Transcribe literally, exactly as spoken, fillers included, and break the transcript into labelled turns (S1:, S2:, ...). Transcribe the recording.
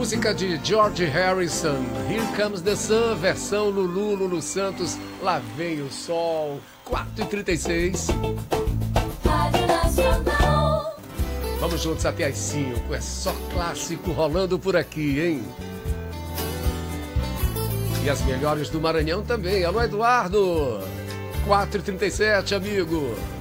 S1: Música de George Harrison, Here Comes the Sun, versão Lulu, Lulu Santos, Lá Vem o Sol, quatro e trinta e seis.
S2: Rádio Nacional.
S1: Vamos juntos até às cinco, é só clássico rolando por aqui, hein? E as melhores do Maranhão também. Alô, Eduardo, quatro e trinta e sete, amigo.